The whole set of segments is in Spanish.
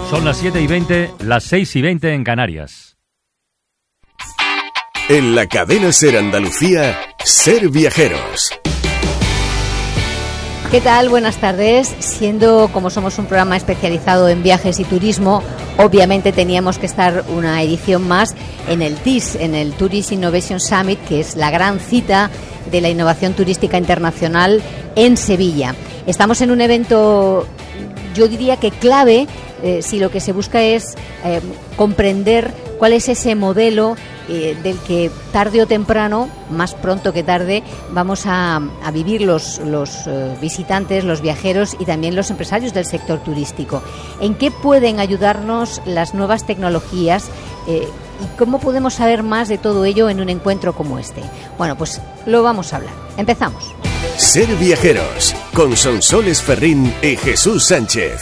Son las 7:20, las 6:20 en Canarias. En la cadena SER Andalucía, Ser Viajeros. ¿Qué tal? Buenas tardes. Siendo como somos un programa especializado en viajes y turismo, obviamente teníamos que estar una edición más en el TIS, en el Tourist Innovation Summit, que es la gran cita de la innovación turística internacional en Sevilla. Estamos en un evento, yo diría que clave, si lo que se busca es comprender cuál es ese modelo del que tarde o temprano, más pronto que tarde, vamos a vivir los visitantes, los viajeros y también los empresarios del sector turístico. ¿En qué pueden ayudarnos las nuevas tecnologías y cómo podemos saber más de todo ello en un encuentro como este? Bueno, pues lo vamos a hablar. Empezamos. Ser Viajeros, con Sonsoles Ferrín y Jesús Sánchez.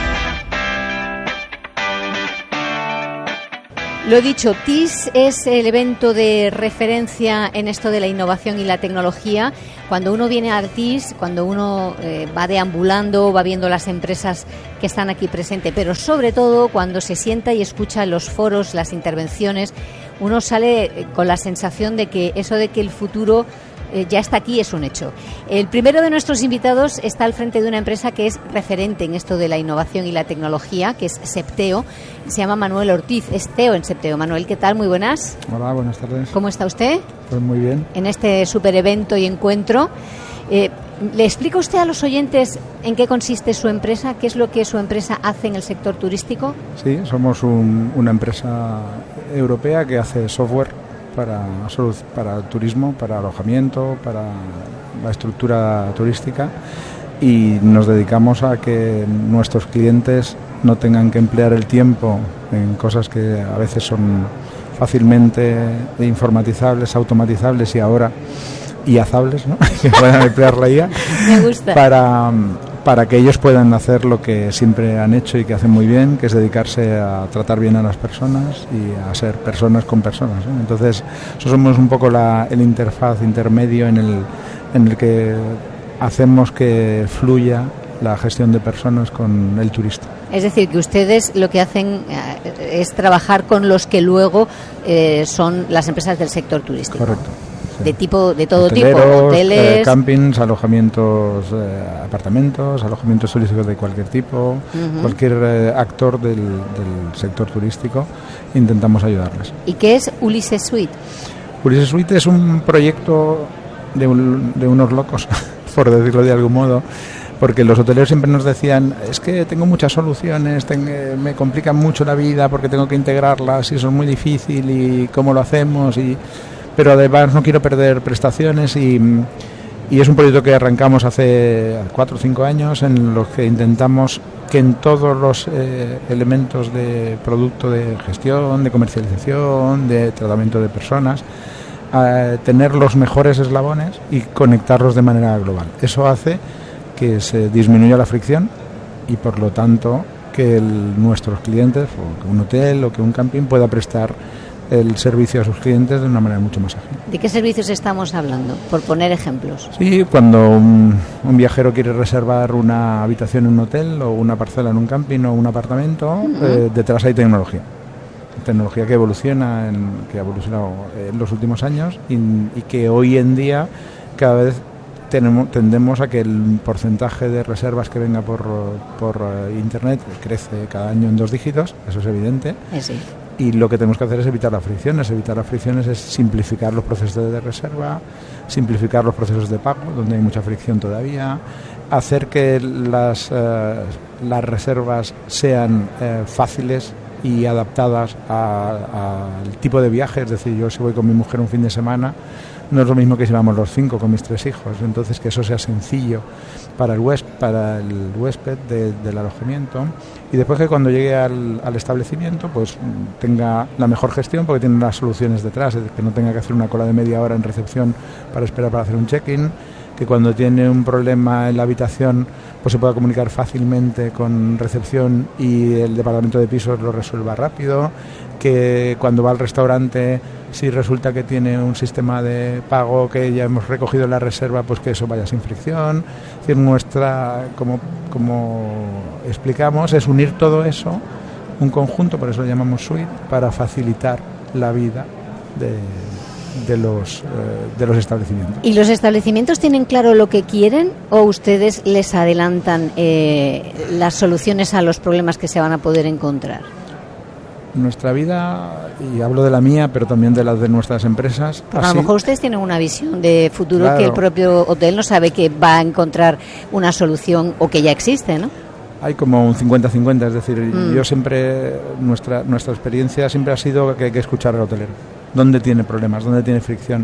Lo he dicho, TIS es el evento de referencia en esto de la innovación y la tecnología. Cuando uno viene al TIS, cuando uno va deambulando, va viendo las empresas que están aquí presentes, pero sobre todo cuando se sienta y escucha los foros, las intervenciones, uno sale con la sensación de que eso de que el futuro ya está aquí es un hecho. El primero de nuestros invitados está al frente de una empresa que es referente en esto de la innovación y la tecnología, que es Septeo. Se llama Manuel Ortiz, es CEO en Septeo. Manuel, ¿qué tal? Muy buenas. Hola, buenas tardes. ¿Cómo está usted? Pues muy bien. En este super evento y encuentro. ¿Le explica usted a los oyentes en qué consiste su empresa? ¿Qué es lo que su empresa hace en el sector turístico? Sí, somos una empresa europea que hace software para turismo, para alojamiento, para la estructura turística, y nos dedicamos a que nuestros clientes no tengan que emplear el tiempo en cosas que a veces son fácilmente informatizables, automatizables y ahora iazables, ¿no? Que puedan emplear la IA. Me gusta. Para que ellos puedan hacer lo que siempre han hecho y que hacen muy bien, que es dedicarse a tratar bien a las personas y a ser personas con personas, ¿no? Entonces, eso somos un poco el interfaz intermedio en el que hacemos que fluya la gestión de personas con el turista. Es decir, que ustedes lo que hacen es trabajar con los que luego son las empresas del sector turístico. Correcto. De todo Hoteleros, tipo, hoteles, campings, alojamientos, apartamentos, alojamientos turísticos de cualquier tipo, cualquier actor del sector turístico, intentamos ayudarles. ¿Y qué es Ulises Suite? Ulises Suite es un proyecto de unos locos, por decirlo de algún modo, porque los hoteleros siempre nos decían, es que tengo muchas soluciones, me complican mucho la vida porque tengo que integrarlas y eso es muy difícil y cómo lo hacemos, pero además no quiero perder prestaciones y es un proyecto que arrancamos hace 4 o 5 años en los que intentamos que en todos los elementos de producto de gestión, de comercialización, de tratamiento de personas, tener los mejores eslabones y conectarlos de manera global. Eso hace que se disminuya la fricción y por lo tanto que nuestros clientes, o que un hotel o que un camping pueda prestar el servicio a sus clientes de una manera mucho más ágil. ¿De qué servicios estamos hablando? Por poner ejemplos. Sí, cuando un viajero quiere reservar una habitación en un hotel o una parcela en un camping o un apartamento, detrás hay tecnología. Tecnología que ha evolucionado en los últimos años y que hoy en día cada vez tendemos a que el porcentaje de reservas que venga por internet crece cada año en 2 dígitos, eso es evidente. Sí. Y lo que tenemos que hacer es evitar las fricciones. Evitar las fricciones es simplificar los procesos de reserva, simplificar los procesos de pago, donde hay mucha fricción todavía, hacer que las reservas sean fáciles y adaptadas al tipo de viaje. Es decir, yo si voy con mi mujer un fin de semana, no es lo mismo que si vamos los 5 con mis 3 hijos. Entonces, que eso sea sencillo para el huésped del alojamiento, y después que cuando llegue al establecimiento pues tenga la mejor gestión porque tiene las soluciones detrás, es decir, que no tenga que hacer una cola de media hora en recepción para esperar para hacer un check-in, que cuando tiene un problema en la habitación pues se pueda comunicar fácilmente con recepción y el departamento de pisos lo resuelva rápido, que cuando va al restaurante, si resulta que tiene un sistema de pago que ya hemos recogido en la reserva, pues que eso vaya sin fricción. Es decir, como explicamos, es unir todo eso un conjunto, por eso lo llamamos suite, para facilitar la vida de los establecimientos. ¿Y los establecimientos tienen claro lo que quieren o ustedes les adelantan las soluciones a los problemas que se van a poder encontrar? Nuestra vida, y hablo de la mía, pero también de las de nuestras empresas... Porque a lo mejor ustedes tienen una visión de futuro, claro, que el propio hotel no sabe que va a encontrar una solución o que ya existe, ¿no? Hay como un 50-50, es decir, yo siempre, nuestra experiencia siempre ha sido que hay que escuchar al hotelero. ¿Dónde tiene problemas? ¿Dónde tiene fricción?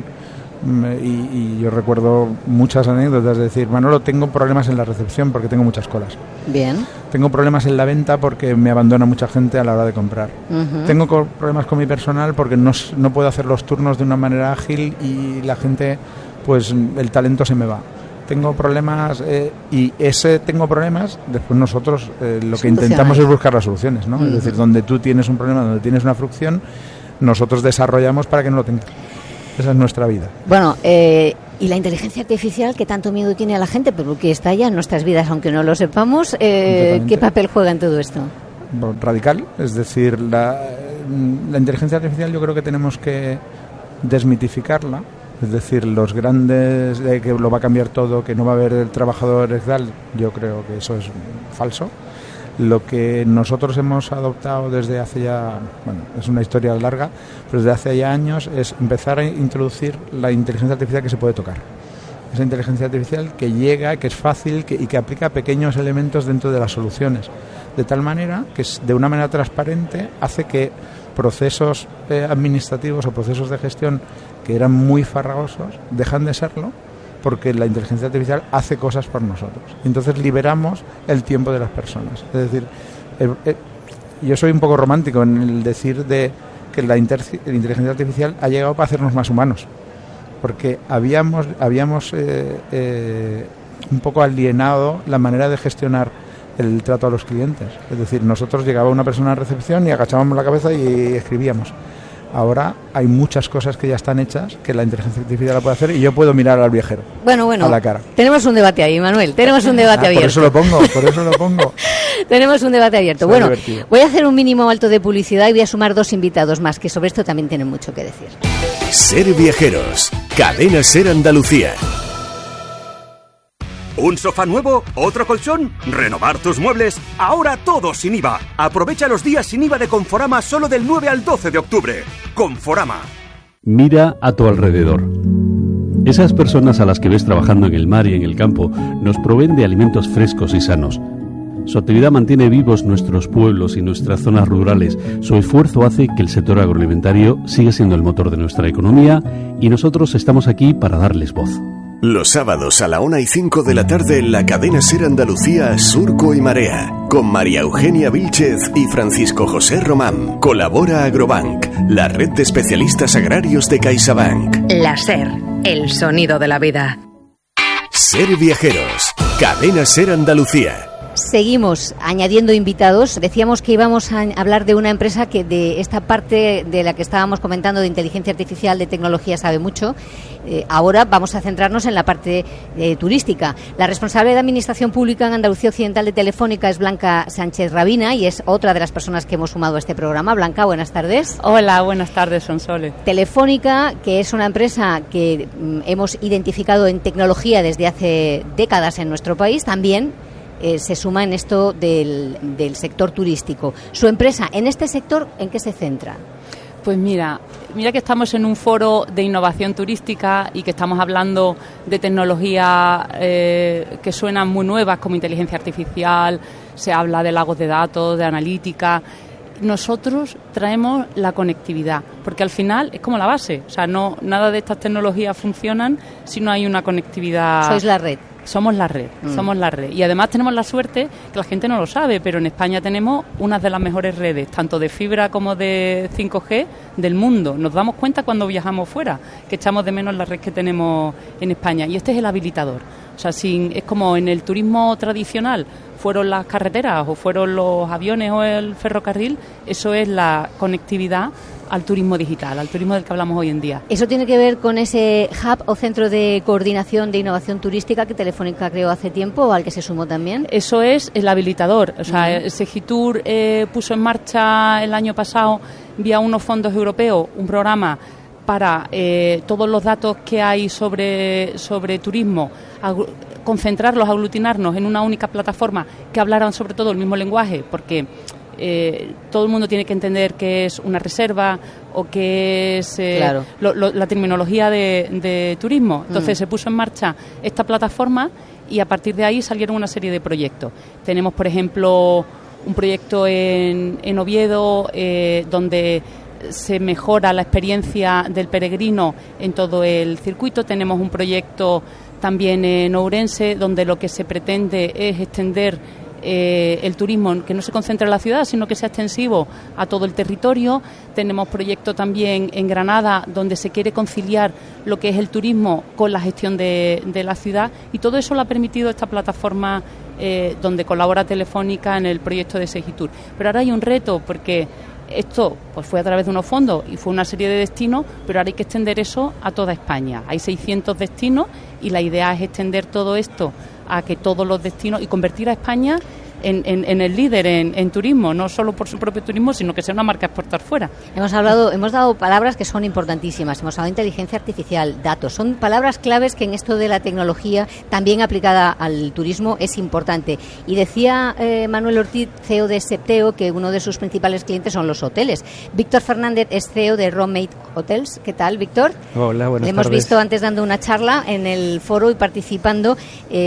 Y yo recuerdo muchas anécdotas de decir, Manolo, tengo problemas en la recepción porque tengo muchas colas. Bien. Tengo problemas en la venta porque me abandona mucha gente a la hora de comprar. Tengo problemas con mi personal porque no puedo hacer los turnos de una manera ágil y la gente, pues el talento se me va. Tengo problemas tengo problemas, después nosotros lo que intentamos es buscar las soluciones, ¿no? Es decir, donde tú tienes un problema, donde tienes una fricción, nosotros desarrollamos para que no lo tengas. Esa es nuestra vida. Bueno, y la inteligencia artificial, que tanto miedo tiene a la gente, pero que está ya en nuestras vidas, aunque no lo sepamos, ¿qué papel juega en todo esto? Radical, es decir, la inteligencia artificial yo creo que tenemos que desmitificarla, es decir, los grandes de que lo va a cambiar todo, que no va a haber trabajadores tal, yo creo que eso es falso. Lo que nosotros hemos adoptado desde hace ya, bueno, es una historia larga, pero desde hace ya años es empezar a introducir la inteligencia artificial que se puede tocar. Esa inteligencia artificial que llega, que es fácil y que aplica pequeños elementos dentro de las soluciones. De tal manera que de una manera transparente hace que procesos administrativos o procesos de gestión que eran muy farragosos dejan de serlo, porque la inteligencia artificial hace cosas por nosotros. Entonces liberamos el tiempo de las personas. Es decir, yo soy un poco romántico en el decir de que la inteligencia artificial ha llegado para hacernos más humanos, porque habíamos un poco alienado la manera de gestionar el trato a los clientes. Es decir, nosotros llegaba una persona a recepción y agachábamos la cabeza y escribíamos. Ahora hay muchas cosas que ya están hechas que la inteligencia artificial la puede hacer y yo puedo mirar al viajero a la cara. Tenemos un debate ahí, Manuel, tenemos un debate abierto. Por eso lo pongo. Tenemos un debate abierto. Bueno, voy a hacer un mínimo alto de publicidad y voy a sumar 2 invitados más que sobre esto también tienen mucho que decir. Ser Viajeros, Cadena Ser Andalucía. ¿Un sofá nuevo? ¿Otro colchón? ¿Renovar tus muebles? Ahora todo sin IVA. Aprovecha los días sin IVA de Conforama solo del 9 al 12 de octubre. Conforama. Mira a tu alrededor. Esas personas a las que ves trabajando en el mar y en el campo nos proveen de alimentos frescos y sanos. Su actividad mantiene vivos nuestros pueblos y nuestras zonas rurales. Su esfuerzo hace que el sector agroalimentario siga siendo el motor de nuestra economía y nosotros estamos aquí para darles voz. Los sábados a la 1:05 de la tarde en la cadena Ser Andalucía, Surco y Marea, con María Eugenia Vílchez y Francisco José Román. Colabora Agrobank, la red de especialistas agrarios de CaixaBank. La Ser, el sonido de la vida. Ser Viajeros, cadena Ser Andalucía. Seguimos añadiendo invitados. Decíamos que íbamos a hablar de una empresa que de esta parte de la que estábamos comentando de inteligencia artificial, de tecnología, sabe mucho. Ahora vamos a centrarnos en la parte turística. La responsable de Administración Pública en Andalucía Occidental de Telefónica es Blanca Sánchez Rabina y es otra de las personas que hemos sumado a este programa. Blanca, buenas tardes. Hola, buenas tardes, Sonsoles. Telefónica, que es una empresa que hemos identificado en tecnología desde hace décadas en nuestro país, también se suma en esto del sector turístico. ¿Su empresa en este sector en qué se centra? Pues mira que estamos en un foro de innovación turística y que estamos hablando de tecnologías que suenan muy nuevas como inteligencia artificial, se habla de lagos de datos, de analítica. Nosotros traemos la conectividad, porque al final es como la base, o sea, nada de estas tecnologías funcionan si no hay una conectividad. Sois la red. Somos la red, somos la red. Y además tenemos la suerte, que la gente no lo sabe, pero en España tenemos una de las mejores redes, tanto de fibra como de 5G del mundo. Nos damos cuenta cuando viajamos fuera, que echamos de menos la red que tenemos en España. Y este es el habilitador. O sea, es como en el turismo tradicional fueron las carreteras o fueron los aviones o el ferrocarril, eso es la conectividad al turismo digital, al turismo del que hablamos hoy en día. ¿Eso tiene que ver con ese hub o centro de coordinación de innovación turística que Telefónica creó hace tiempo o al que se sumó también? Eso es el habilitador. O sea, Segitur puso en marcha el año pasado, vía unos fondos europeos, un programa para todos los datos que hay sobre turismo, concentrarlos, aglutinarnos en una única plataforma que hablaran sobre todo el mismo lenguaje, porque todo el mundo tiene que entender qué es una reserva o qué es la terminología de turismo. Entonces se puso en marcha esta plataforma y a partir de ahí salieron una serie de proyectos. Tenemos, por ejemplo, un proyecto en Oviedo donde se mejora la experiencia del peregrino en todo el circuito. Tenemos un proyecto también en Ourense donde lo que se pretende es extender el turismo, que no se concentre en la ciudad, sino que sea extensivo a todo el territorio. Tenemos proyecto también en Granada, donde se quiere conciliar lo que es el turismo con la gestión de la ciudad, y todo eso lo ha permitido esta plataforma donde colabora Telefónica en el proyecto de Segitur. Pero ahora hay un reto, porque esto pues fue a través de unos fondos y fue una serie de destinos, pero ahora hay que extender eso a toda España. Hay 600 destinos y la idea es extender todo esto a que todos los destinos y convertir a España en el líder en turismo, no solo por su propio turismo, sino que sea una marca a exportar fuera. Hemos dado palabras que son importantísimas. Hemos hablado de inteligencia artificial, datos. Son palabras claves que en esto de la tecnología, también aplicada al turismo, es importante. Y decía Manuel Ortiz, CEO de Septeo, que uno de sus principales clientes son los hoteles. Víctor Fernández es CEO de Roommate Hotels. ¿Qué tal, Víctor? Hola, buenas tardes. Le hemos visto antes dando una charla en el foro y participando.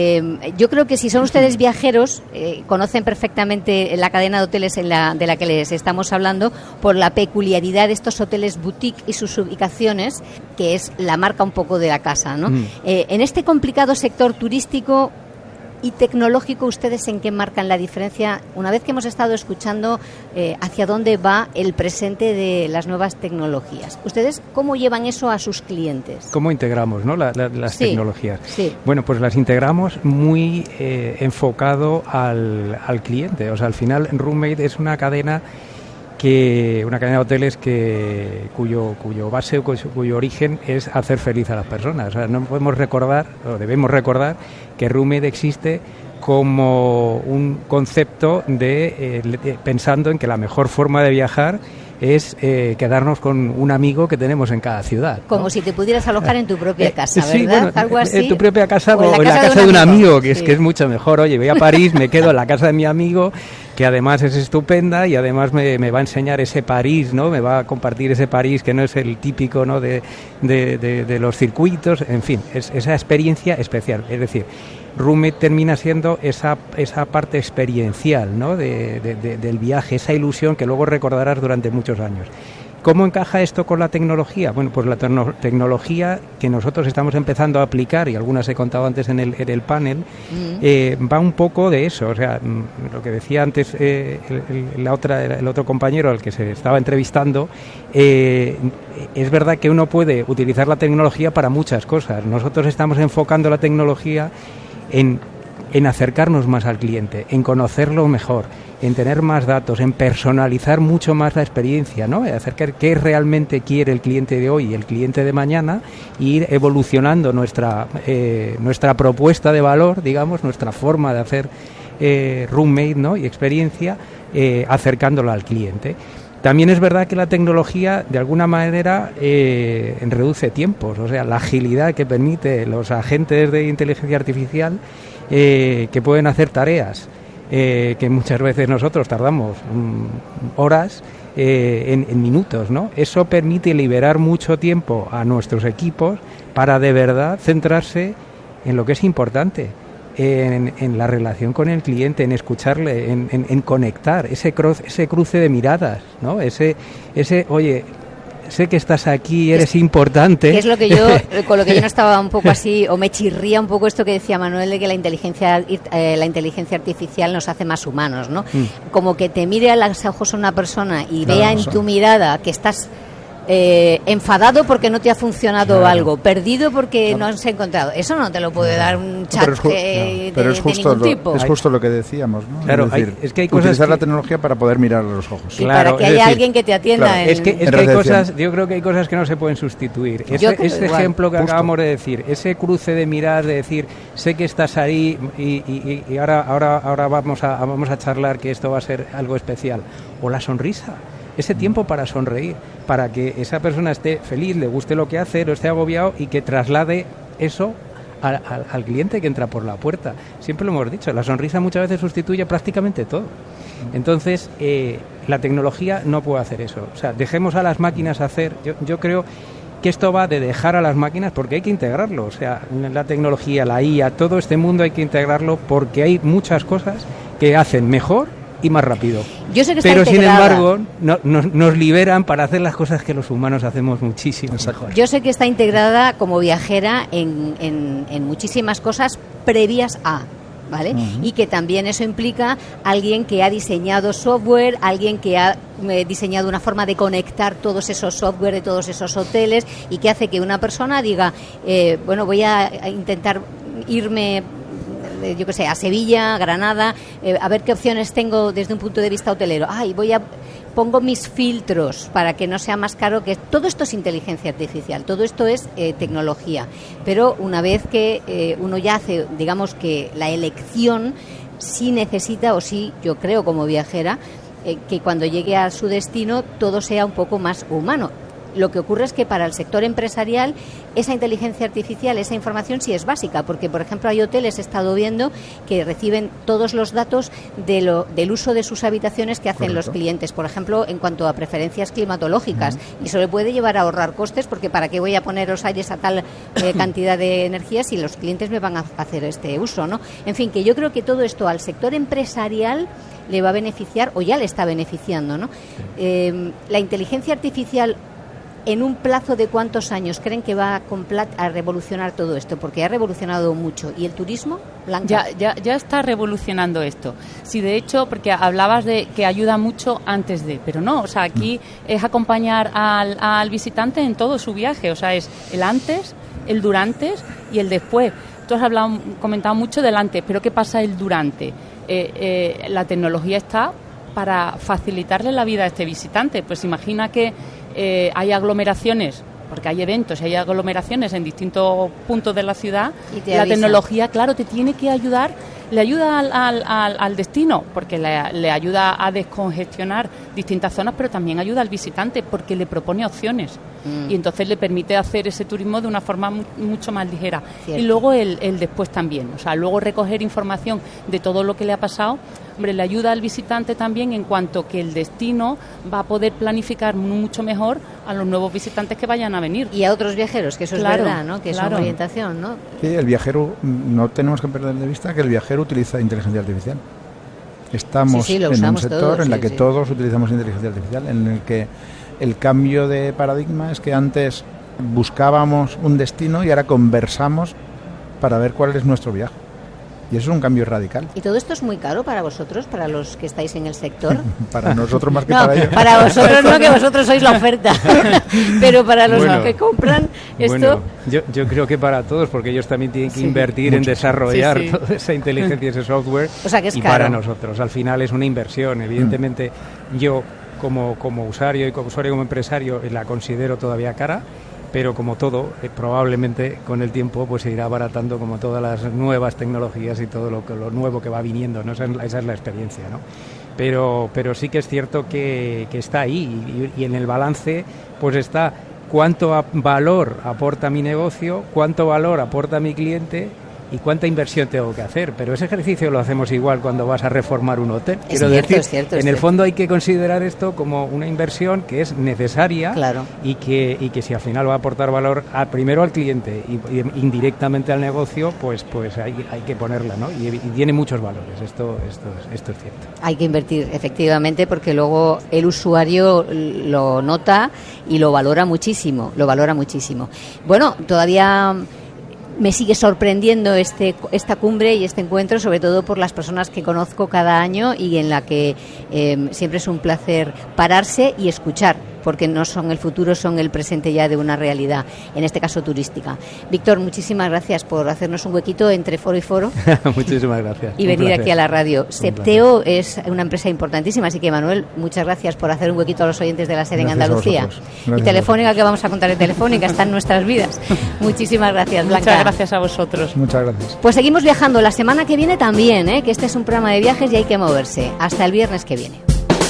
Yo creo que si son ustedes viajeros, conocen perfectamente la cadena de hoteles de la que les estamos hablando, por la peculiaridad de estos hoteles boutique y sus ubicaciones, que es la marca un poco de la casa, ¿no? En este complicado sector turístico y tecnológico, ¿ustedes en qué marcan la diferencia? Una vez que hemos estado escuchando hacia dónde va el presente de las nuevas tecnologías, ¿ustedes cómo llevan eso a sus clientes? ¿Cómo integramos, no, las tecnologías? Sí. Bueno, pues las integramos muy enfocado al cliente. O sea, al final Roommate es una cadena de hoteles cuyo base, cuyo origen es hacer feliz a las personas. O sea, no podemos recordar, o debemos recordar, que Roommate existe como un concepto pensando en que la mejor forma de viajar es quedarnos con un amigo que tenemos en cada ciudad, ¿no? Como si te pudieras alojar en tu propia casa, ¿verdad? Sí, bueno, algo así. En tu propia casa o en la casa de un amigo, que es mucho mejor. Oye, voy a París, me quedo en la casa de mi amigo, que además es estupenda y además me va a enseñar ese París, ¿no? Me va a compartir ese París que no es el típico, ¿no?, de los circuitos. En fin, es esa experiencia especial. Es decir, Roommate termina siendo esa parte experiencial, ¿no?, del viaje, esa ilusión que luego recordarás durante muchos años. ¿Cómo encaja esto con la tecnología? Bueno, pues la tecnología que nosotros estamos empezando a aplicar, y algunas he contado antes en el panel, va un poco de eso. O sea, lo que decía antes el otro compañero al que se estaba entrevistando, es verdad que uno puede utilizar la tecnología para muchas cosas. Nosotros estamos enfocando la tecnología en acercarnos más al cliente, en conocerlo mejor, en tener más datos, en personalizar mucho más la experiencia, ¿no? Acercar qué realmente quiere el cliente de hoy y el cliente de mañana, e ir evolucionando nuestra propuesta de valor, digamos, nuestra forma de hacer Roommate, ¿no?, y experiencia, acercándola al cliente. También es verdad que la tecnología, de alguna manera, reduce tiempos. O sea, la agilidad que permite los agentes de inteligencia artificial, que pueden hacer tareas que muchas veces nosotros tardamos horas, en minutos, ¿no? Eso permite liberar mucho tiempo a nuestros equipos para de verdad centrarse en lo que es importante, en la relación con el cliente, en escucharle, en conectar, ese cruce de miradas, ¿no? Ese oye, sé que estás aquí, eres importante. Que es lo que con lo que yo no estaba un poco así, o me chirría un poco esto que decía Manuel, de que la inteligencia artificial nos hace más humanos, ¿no? Como que te mire a los ojos a una persona y vea en tu mirada que estás enfadado porque no te ha funcionado algo, perdido porque no has encontrado. Eso no te lo puede dar un chat de ningún tipo. Es justo lo que decíamos, ¿no? Claro, es decir, es que hay cosas utilizar la tecnología para poder mirar a los ojos. Y para que haya alguien que te atienda. Claro, es que hay cosas, yo creo que hay cosas que no se pueden sustituir. Ese ejemplo que acabamos de decir, ese cruce de mirar, de decir, sé que estás ahí y ahora vamos a charlar que esto va a ser algo especial. O la sonrisa. Ese tiempo para sonreír, para que esa persona esté feliz, le guste lo que hace, no esté agobiado y que traslade eso al cliente que entra por la puerta. Siempre lo hemos dicho, la sonrisa muchas veces sustituye prácticamente todo. Entonces, la tecnología no puede hacer eso. O sea, dejemos a las máquinas hacer. Yo creo que esto va de dejar a las máquinas porque hay que integrarlo. O sea, la tecnología, la IA, todo este mundo hay que integrarlo porque hay muchas cosas que hacen mejor y más rápido. Yo sé que pero sin embargo nos liberan para hacer las cosas que los humanos hacemos muchísimo mejor. Yo sé que está integrada como viajera en muchísimas cosas previas a, ¿vale? Y que también eso implica alguien que ha diseñado software, alguien que ha diseñado una forma de conectar todos esos software de todos esos hoteles y que hace que una persona diga, bueno, voy a intentar irme, yo qué sé, a Sevilla, a Granada, a ver qué opciones tengo desde un punto de vista hotelero. Pongo mis filtros para que no sea más caro, que todo esto es inteligencia artificial, todo esto es tecnología. Pero una vez que uno ya hace, digamos que la elección, sí necesita, o sí, yo creo como viajera, que cuando llegue a su destino todo sea un poco más humano. Lo que ocurre es que para el sector empresarial esa inteligencia artificial, esa información sí es básica, porque por ejemplo hay hoteles, he estado viendo, que reciben todos los datos del uso de sus habitaciones que hacen los clientes, por ejemplo en cuanto a preferencias climatológicas, y eso le puede llevar a ahorrar costes, porque para qué voy a poner los aires a tal cantidad de energía si los clientes me van a hacer este uso, ¿no? En fin, que yo creo que todo esto al sector empresarial le va a beneficiar, o ya le está beneficiando, ¿no? La inteligencia artificial, ¿en un plazo de cuántos años creen que va a revolucionar todo esto? Porque ha revolucionado mucho. ¿Y el turismo, Blanca? Ya está revolucionando esto. Sí, de hecho, porque hablabas de que ayuda mucho antes de, pero no, o sea, aquí es acompañar al visitante en todo su viaje, o sea, es el antes, el durante y el después. Tú has comentado mucho del antes, pero ¿qué pasa el durante? La tecnología está para facilitarle la vida a este visitante. Pues imagina que hay aglomeraciones, porque hay eventos, hay aglomeraciones en distintos puntos de la ciudad, la tecnología, claro, te tiene que ayudar, le ayuda al destino, porque le ayuda a descongestionar distintas zonas, pero también ayuda al visitante, porque le propone opciones, y entonces le permite hacer ese turismo de una forma mucho más ligera. Cierto. Y luego el después también, o sea, luego recoger información de todo lo que le ha pasado, hombre, le ayuda al visitante también en cuanto que el destino va a poder planificar mucho mejor a los nuevos visitantes que vayan a venir. Y a otros viajeros, que eso claro, es verdad, ¿no? Que es una orientación, ¿no? Sí, el viajero, no tenemos que perder de vista que el viajero utiliza inteligencia artificial. Estamos en un sector todos, en el que todos utilizamos inteligencia artificial, en el que el cambio de paradigma es que antes buscábamos un destino y ahora conversamos para ver cuál es nuestro viaje. Y eso es un cambio radical. ¿Y todo esto es muy caro para vosotros, para los que estáis en el sector? Para nosotros más que para ellos. Para vosotros no, que vosotros sois la oferta. Pero para los que compran esto... Yo creo que para todos, porque ellos también tienen que invertir en desarrollar toda esa inteligencia y ese software. O sea, que es y caro. Para nosotros, al final es una inversión. Evidentemente, yo como usuario y como empresario la considero todavía cara. Pero como todo, probablemente con el tiempo pues se irá abaratando, como todas las nuevas tecnologías y todo lo nuevo que va viniendo, ¿no? Esa es la experiencia, ¿no? Pero sí que es cierto que está ahí y en el balance pues está cuánto valor aporta mi negocio, cuánto valor aporta mi cliente y cuánta inversión tengo que hacer. Pero ese ejercicio lo hacemos igual cuando vas a reformar un hotel. Quiero decir, en el fondo hay que considerar esto como una inversión que es necesaria, claro, y que si al final va a aportar valor primero al cliente y indirectamente al negocio, pues hay que ponerla, ¿no? Y tiene muchos valores. Esto es cierto. Hay que invertir, efectivamente, porque luego el usuario lo nota y lo valora muchísimo. Bueno, todavía me sigue sorprendiendo esta cumbre y este encuentro, sobre todo por las personas que conozco cada año y en la que siempre es un placer pararse y escuchar porque no son el futuro, son el presente ya de una realidad, en este caso turística. Víctor, muchísimas gracias por hacernos un huequito entre foro y foro. Muchísimas gracias. Y venir aquí a la radio. Septeo es una empresa importantísima, así que Manuel, muchas gracias por hacer un huequito a los oyentes de la SER en Andalucía. Y Telefónica, que vamos a contar de Telefónica, está en nuestras vidas. Muchísimas gracias, Blanca. Muchas gracias a vosotros. Muchas gracias. Pues seguimos viajando la semana que viene también, que este es un programa de viajes y hay que moverse. Hasta el viernes que viene.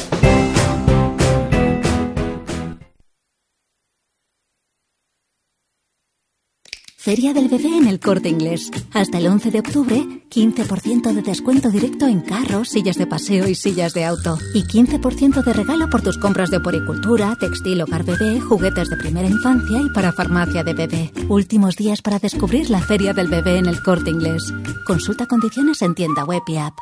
Feria del Bebé en El Corte Inglés. Hasta el 11 de octubre, 15% de descuento directo en carros, sillas de paseo y sillas de auto. Y 15% de regalo por tus compras de poricultura, textil, hogar bebé, juguetes de primera infancia y para farmacia de bebé. Últimos días para descubrir la Feria del Bebé en El Corte Inglés. Consulta condiciones en tienda web y app.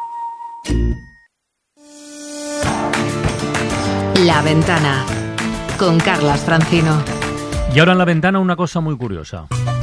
La Ventana, con Carlas Francino. Y ahora en La Ventana una cosa muy curiosa.